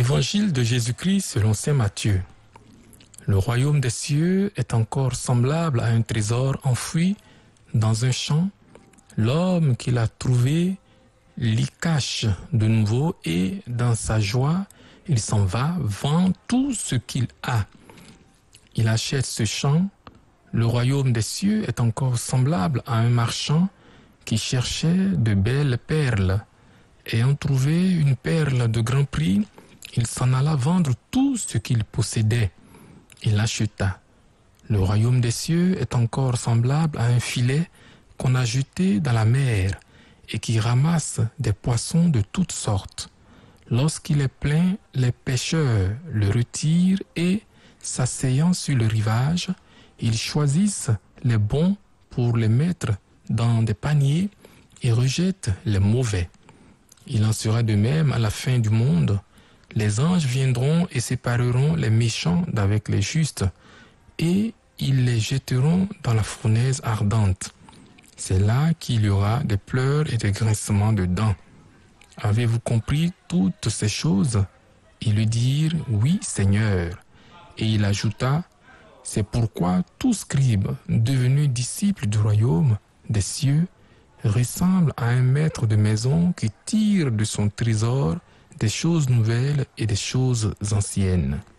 Évangile de Jésus-Christ selon saint Matthieu. Le royaume des cieux est encore semblable à un trésor enfoui dans un champ. L'homme qui l'a trouvé l'y cache de nouveau et dans sa joie, il s'en va, vend tout ce qu'il a. Il achète ce champ. Le royaume des cieux est encore semblable à un marchand qui cherchait de belles perles. Ayant trouvé une perle de grand prix, il s'en alla vendre tout ce qu'il possédait. Il l'acheta. Le royaume des cieux est encore semblable à un filet qu'on a jeté dans la mer et qui ramasse des poissons de toutes sortes. Lorsqu'il est plein, les pêcheurs le retirent et, s'asseyant sur le rivage, ils choisissent les bons pour les mettre dans des paniers et rejettent les mauvais. Il en sera de même à la fin du monde. Les anges viendront et sépareront les méchants d'avec les justes, et ils les jetteront dans la fournaise ardente. C'est là qu'il y aura des pleurs et des grincements de dents. Avez-vous compris toutes ces choses? Ils lui dirent, oui, Seigneur. Et il ajouta, c'est pourquoi tout scribe devenu disciple du royaume des cieux ressemble à un maître de maison qui tire de son trésor des choses nouvelles et des choses anciennes.